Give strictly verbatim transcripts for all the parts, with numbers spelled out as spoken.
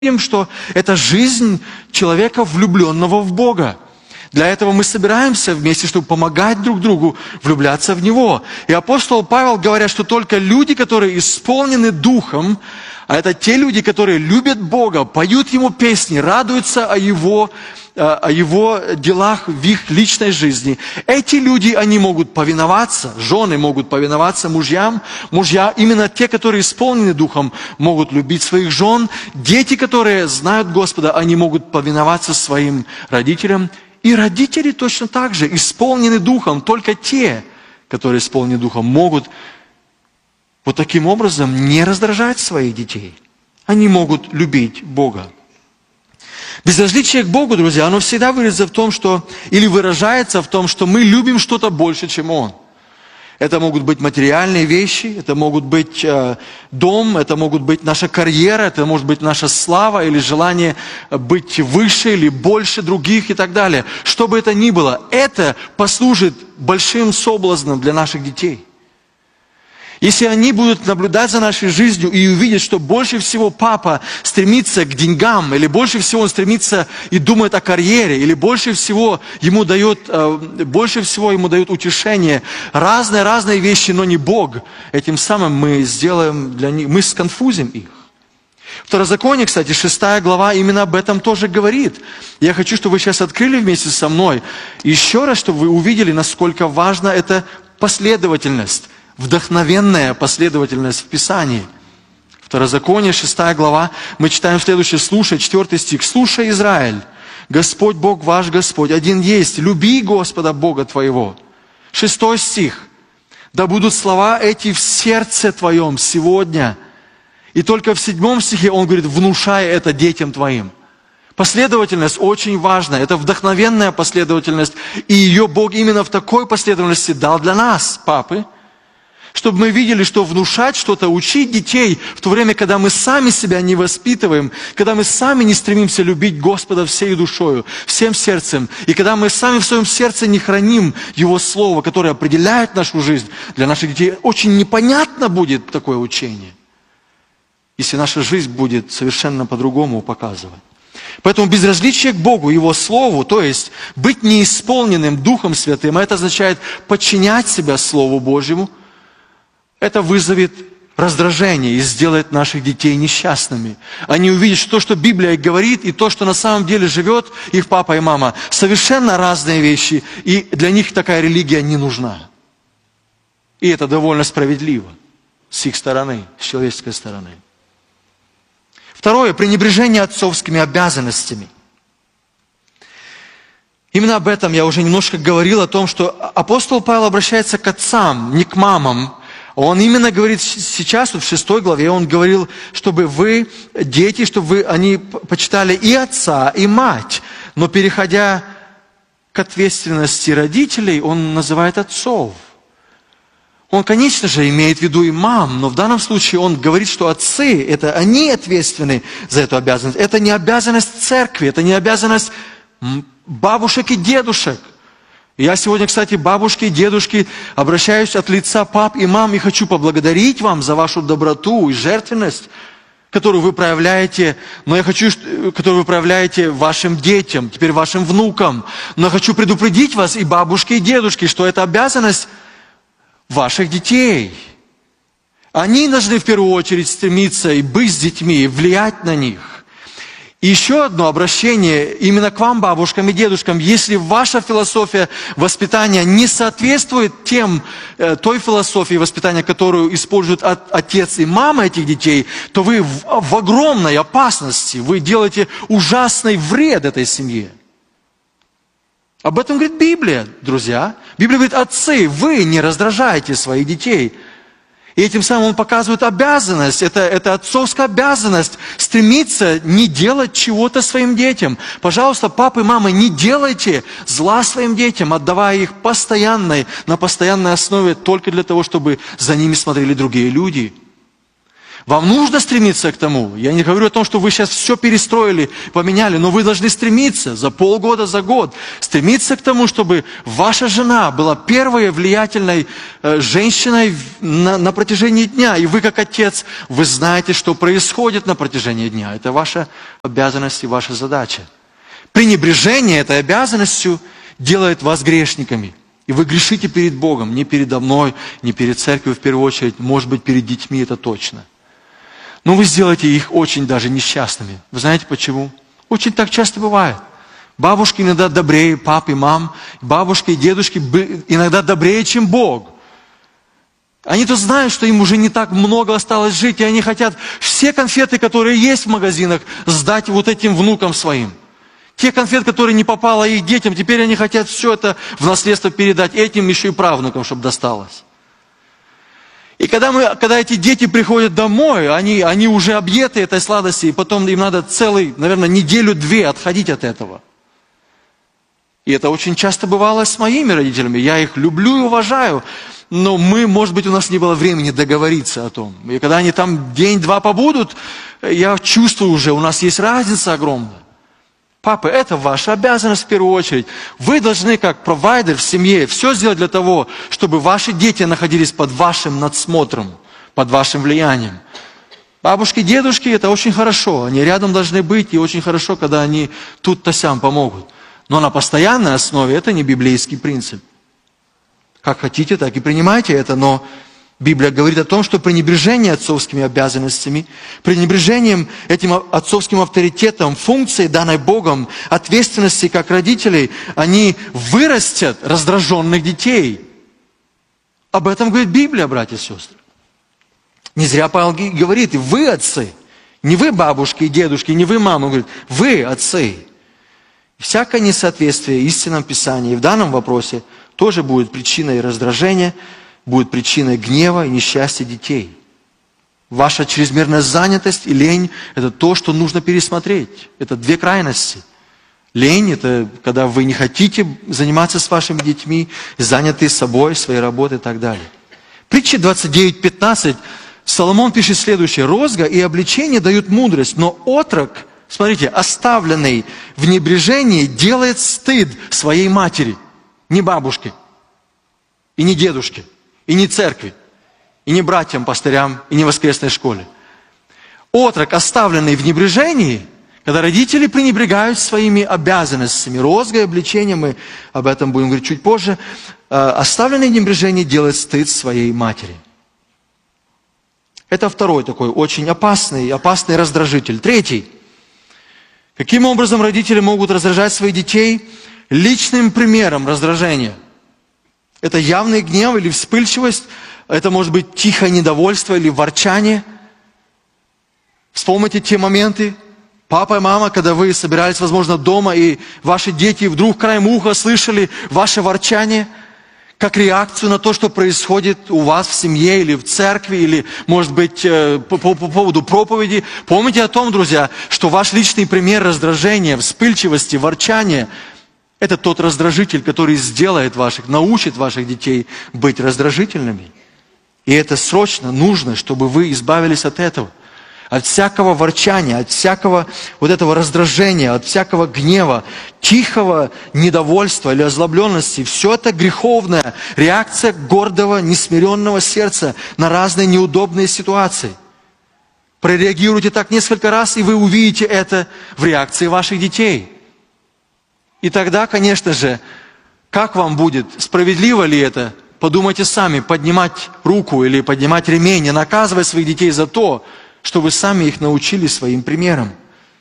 видим, что это жизнь человека, влюбленного в Бога. Для этого мы собираемся вместе, чтобы помогать друг другу влюбляться в Него. И апостол Павел говорит, что только люди, которые исполнены Духом, а это те люди, которые любят Бога, поют Ему песни, радуются о Его, о Его делах в их личной жизни. Эти люди, они могут повиноваться, жены могут повиноваться мужьям, мужья, именно те, которые исполнены Духом, могут любить своих жен. Дети, которые знают Господа, они могут повиноваться своим родителям. И родители точно так же исполнены Духом. Только те, которые исполнены Духом, могут вот таким образом не раздражать своих детей. Они могут любить Бога. Безразличие к Богу, друзья, оно всегда выразится в том, что, или выражается в том, что мы любим что-то больше, чем Он. Это могут быть материальные вещи, это могут быть э, дом, это могут быть наша карьера, это может быть наша слава или желание быть выше или больше других и так далее. Что бы это ни было, это послужит большим соблазном для наших детей. Если они будут наблюдать за нашей жизнью и увидят, что больше всего папа стремится к деньгам, или больше всего он стремится и думает о карьере, или больше всего ему дает, больше всего ему дают утешение, разные-разные вещи, но не Бог, этим самым мы сделаем для них, мы сконфузим их. Второзаконие, кстати, шестая глава именно об этом тоже говорит. Я хочу, чтобы вы сейчас открыли вместе со мной еще раз, чтобы вы увидели, насколько важна эта последовательность. Вдохновенная последовательность в Писании. Второзаконие, шестая глава, мы читаем следующее, слушай, четвертый стих. «Слушай, Израиль, Господь Бог ваш Господь, один есть, люби Господа Бога твоего». Шестой стих. «Да будут слова эти в сердце твоем сегодня». И только в седьмом стихе он говорит, внушай это детям твоим. Последовательность очень важна, это вдохновенная последовательность, и ее Бог именно в такой последовательности дал для нас, папы, чтобы мы видели, что внушать что-то, учить детей, в то время, когда мы сами себя не воспитываем, когда мы сами не стремимся любить Господа всей душою, всем сердцем, и когда мы сами в своем сердце не храним Его Слово, которое определяет нашу жизнь, для наших детей очень непонятно будет такое учение, если наша жизнь будет совершенно по-другому показывать. Поэтому безразличие к Богу, Его Слову, то есть быть неисполненным Духом Святым, а это означает подчинять себя Слову Божьему, это вызовет раздражение и сделает наших детей несчастными. Они увидят, что то, что Библия говорит, и то, что на самом деле живет их папа и мама, совершенно разные вещи, и для них такая религия не нужна. И это довольно справедливо с их стороны, с человеческой стороны. Второе, пренебрежение отцовскими обязанностями. Именно об этом я уже немножко говорил, о том, что апостол Павел обращается к отцам, не к мамам. Он именно говорит сейчас, вот в шестой главе, он говорил, чтобы вы, дети, чтобы вы, они почитали и отца, и мать. Но переходя к ответственности родителей, он называет отцов. Он, конечно же, имеет в виду и мам, но в данном случае он говорит, что отцы, это они ответственны за эту обязанность. Это не обязанность церкви, это не обязанность бабушек и дедушек. Я сегодня, кстати, бабушки и дедушки, обращаюсь от лица пап и мам и хочу поблагодарить вам за вашу доброту и жертвенность, которую вы проявляете, но я хочу, которую вы проявляете вашим детям, теперь вашим внукам. Но я хочу предупредить вас, и бабушки, и дедушки, что это обязанность ваших детей. Они должны в первую очередь стремиться и быть с детьми, и влиять на них. И еще одно обращение именно к вам, бабушкам и дедушкам. Если ваша философия воспитания не соответствует тем, той философии воспитания, которую используют отец и мама этих детей, то вы в, в огромной опасности, вы делаете ужасный вред этой семье. Об этом говорит Библия, друзья. Библия говорит, отцы, вы не раздражаете своих детей. И этим самым он показывает обязанность, это, это отцовская обязанность, стремиться не делать чего-то своим детям. Пожалуйста, папы и мамы, не делайте зла своим детям, отдавая их постоянной, на постоянной основе только для того, чтобы за ними смотрели другие люди. Вам нужно стремиться к тому. Я не говорю о том, что вы сейчас все перестроили, поменяли, но вы должны стремиться за полгода, за год, стремиться к тому, чтобы ваша жена была первой влиятельной э, женщиной на, на протяжении дня. И вы, как отец, вы знаете, что происходит на протяжении дня. Это ваша обязанность и ваша задача. Пренебрежение этой обязанностью делает вас грешниками. И вы грешите перед Богом, не передо мной, не перед церковью в первую очередь, может быть, перед детьми, это точно. Но вы сделаете их очень даже несчастными. Вы знаете почему? Очень так часто бывает. Бабушки иногда добрее пап и мам, бабушки и дедушки иногда добрее, чем Бог. Они-то знают, что им уже не так много осталось жить, и они хотят все конфеты, которые есть в магазинах, сдать вот этим внукам своим. Те конфеты, которые не попало их детям, теперь они хотят все это в наследство передать этим еще и правнукам, чтобы досталось. И когда, мы, когда эти дети приходят домой, они, они уже объеты этой сладости, и потом им надо целый, наверное, неделю-две отходить от этого. И это очень часто бывало с моими родителями. Я их люблю и уважаю, но мы, может быть, у нас не было времени договориться о том. И когда они там день-два побудут, я чувствую уже, у нас есть разница огромная. Папа, это ваша обязанность в первую очередь. Вы должны, как провайдер в семье, все сделать для того, чтобы ваши дети находились под вашим надсмотром, под вашим влиянием. Бабушки, дедушки, это очень хорошо. Они рядом должны быть, и очень хорошо, когда они тут-то сям помогут. Но на постоянной основе это не библейский принцип. Как хотите, так и принимайте это, но Библия говорит о том, что пренебрежение отцовскими обязанностями, пренебрежением этим отцовским авторитетом, функцией, данной Богом, ответственности как родителей, они вырастят раздраженных детей. Об этом говорит Библия, братья и сестры. Не зря Павел говорит, вы отцы, не вы бабушки и дедушки, не вы мамы, он говорит, вы отцы. Всякое несоответствие истинам Писания и в данном вопросе тоже будет причиной раздражения, будет причиной гнева и несчастья детей. Ваша чрезмерная занятость и лень – это то, что нужно пересмотреть. Это две крайности. Лень – это когда вы не хотите заниматься с вашими детьми, заняты собой, своей работой и так далее. Притча двадцать девять пятнадцать. Соломон пишет следующее. «Розга и обличение дают мудрость, но отрок, смотрите, оставленный в небрежении, делает стыд своей матери». Не бабушке, и не дедушке, и не церкви, и не братьям, пастырям, и не воскресной школе. Отрок, оставленный в небрежении, когда родители пренебрегают своими обязанностями, розгой, обличением, мы об этом будем говорить чуть позже, оставленный в небрежении делает стыд своей матери. Это второй такой очень опасный, опасный раздражитель. Третий. Каким образом родители могут раздражать своих детей? Личным примером раздражения. Это явный гнев или вспыльчивость, это может быть тихое недовольство или ворчание. Вспомните те моменты, папа и мама, когда вы собирались, возможно, дома, и ваши дети вдруг краем уха слышали ваше ворчание, как реакцию на то, что происходит у вас в семье или в церкви, или, может быть, по, по, по поводу проповеди. Помните о том, друзья, что ваш личный пример раздражения, вспыльчивости, ворчания – это тот раздражитель, который сделает ваших, научит ваших детей быть раздражительными. И это срочно нужно, чтобы вы избавились от этого. От всякого ворчания, от всякого вот этого раздражения, от всякого гнева, тихого недовольства или озлобленности. Все это греховная реакция гордого, несмиренного сердца на разные неудобные ситуации. Прореагируйте так несколько раз, и вы увидите это в реакции ваших детей. И тогда, конечно же, как вам будет, справедливо ли это, подумайте сами, поднимать руку или поднимать ремень и наказывать своих детей за то, что вы сами их научили своим примером.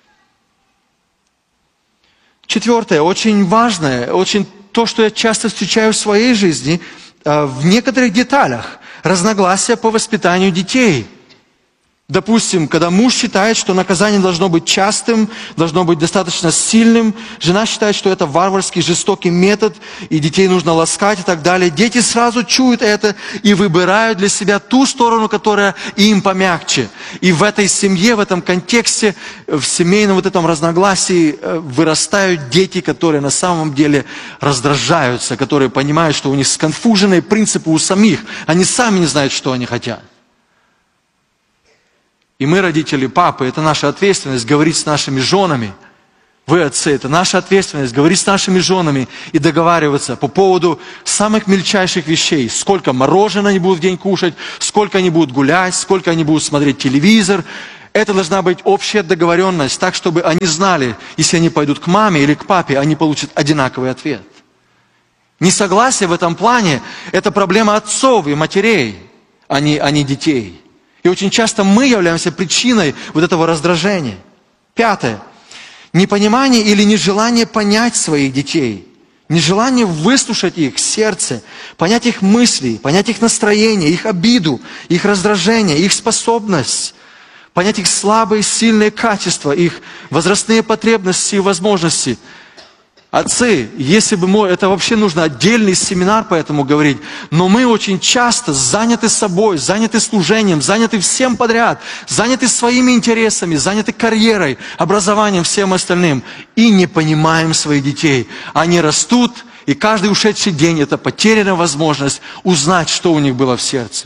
Четвертое, очень важное, очень то, что я часто встречаю в своей жизни, в некоторых деталях, разногласия по воспитанию детей. Допустим, когда муж считает, что наказание должно быть частым, должно быть достаточно сильным, жена считает, что это варварский, жестокий метод, и детей нужно ласкать и так далее. Дети сразу чуют это и выбирают для себя ту сторону, которая им помягче. И в этой семье, в этом контексте, в семейном вот этом разногласии вырастают дети, которые на самом деле раздражаются, которые понимают, что у них сконфуженные принципы у самих. Они сами не знают, что они хотят. И мы, родители, папы, это наша ответственность говорить с нашими женами. Вы, отцы, это наша ответственность говорить с нашими женами и договариваться по поводу самых мельчайших вещей. Сколько мороженого они будут в день кушать, сколько они будут гулять, сколько они будут смотреть телевизор. Это должна быть общая договоренность, так, чтобы они знали, если они пойдут к маме или к папе, они получат одинаковый ответ. Несогласие в этом плане – это проблема отцов и матерей, а не, а не детей. И очень часто мы являемся причиной вот этого раздражения. Пятое. Непонимание или нежелание понять своих детей. Нежелание выслушать их сердце, понять их мысли, понять их настроение, их обиду, их раздражение, их способность. Понять их слабые, сильные качества, их возрастные потребности и возможности. Отцы, если бы мы, это вообще нужно отдельный семинар по этому говорить, но мы очень часто заняты собой, заняты служением, заняты всем подряд, заняты своими интересами, заняты карьерой, образованием, всем остальным, и не понимаем своих детей. Они растут, и каждый ушедший день это потерянная возможность узнать, что у них было в сердце.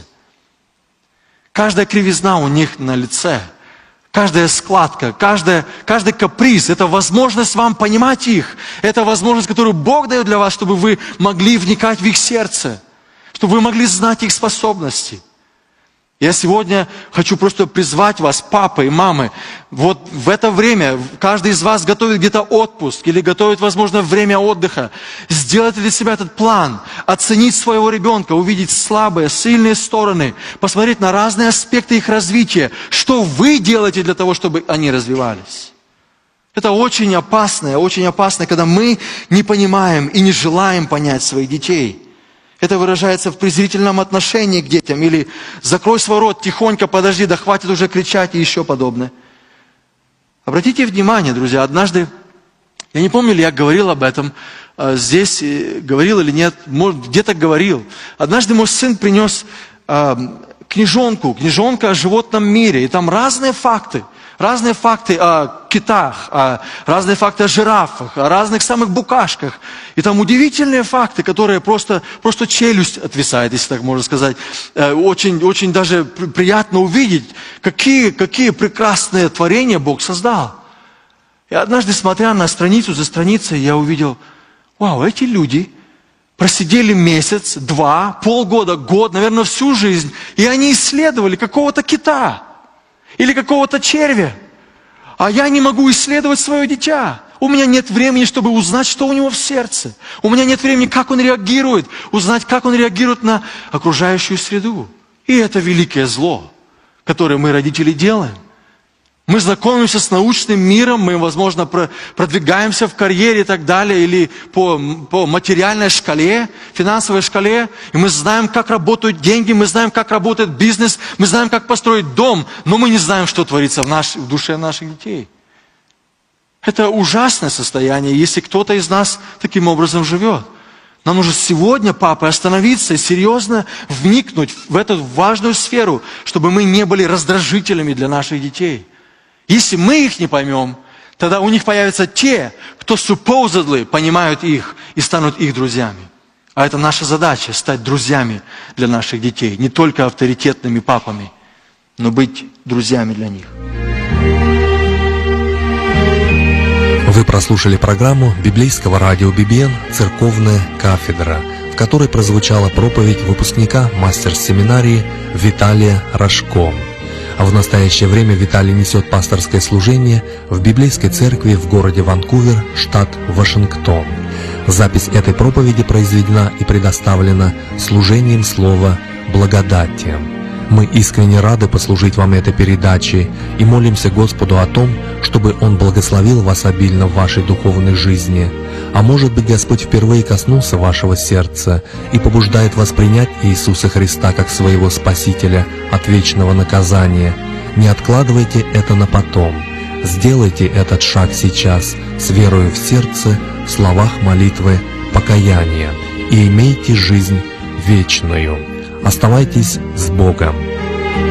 Каждая кривизна у них на лице, каждая складка, каждая, каждый каприз – это возможность вам понимать их. Это возможность, которую Бог дает для вас, чтобы вы могли вникать в их сердце, чтобы вы могли знать их способности. Я сегодня хочу просто призвать вас, папы и мамы, вот в это время каждый из вас готовит где-то отпуск или готовит, возможно, время отдыха. Сделать для себя этот план, оценить своего ребенка, увидеть слабые, сильные стороны, посмотреть на разные аспекты их развития, что вы делаете для того, чтобы они развивались. Это очень опасно, очень опасно, когда мы не понимаем и не желаем понять своих детей. Это выражается в презрительном отношении к детям. Или закрой свой рот, тихонько, подожди, да хватит уже кричать и еще подобное. Обратите внимание, друзья, однажды, я не помню, ли я говорил об этом здесь, говорил или нет, может, где-то говорил. Однажды мой сын принес книжонку, книжонка о животном мире, и там разные факты. Разные факты о китах, о, разные факты о жирафах, о разных самых букашках. И там удивительные факты, которые просто, просто челюсть отвисает, если так можно сказать. Очень, очень даже приятно увидеть, какие, какие прекрасные творения Бог создал. И однажды, смотря на страницу за страницей, я увидел, вау, эти люди просидели месяц, два, полгода, год, наверное, всю жизнь, и они исследовали какого-то кита. Или какого-то червя. А я не могу исследовать свое дитя. У меня нет времени, чтобы узнать, что у него в сердце. У меня нет времени, как он реагирует. Узнать, как он реагирует на окружающую среду. И это великое зло, которое мы, родители, делаем. Мы знакомимся с научным миром, мы, возможно, продвигаемся в карьере и так далее, или по, по материальной шкале, финансовой шкале, и мы знаем, как работают деньги, мы знаем, как работает бизнес, мы знаем, как построить дом, но мы не знаем, что творится в, наш, в душе наших детей. Это ужасное состояние, если кто-то из нас таким образом живет. Нам нужно сегодня, папа, остановиться и серьезно вникнуть в эту важную сферу, чтобы мы не были раздражителями для наших детей. Если мы их не поймем, тогда у них появятся те, кто supposedly понимают их и станут их друзьями. А это наша задача – стать друзьями для наших детей. Не только авторитетными папами, но быть друзьями для них. Вы прослушали программу библейского радио би би эн «Церковная кафедра», в которой прозвучала проповедь выпускника мастер-семинарии Виталия Рожко. А в настоящее время Виталий несет пасторское служение в библейской церкви в городе Ванкувер, штат Вашингтон. Запись этой проповеди произведена и предоставлена служением слова «Благодати». Мы искренне рады послужить вам этой передачей и молимся Господу о том, чтобы Он благословил вас обильно в вашей духовной жизни. А может быть, Господь впервые коснулся вашего сердца и побуждает вас принять Иисуса Христа как своего Спасителя от вечного наказания. Не откладывайте это на потом. Сделайте этот шаг сейчас с верою в сердце, в словах молитвы, покаяния, и имейте жизнь вечную. Оставайтесь с Богом.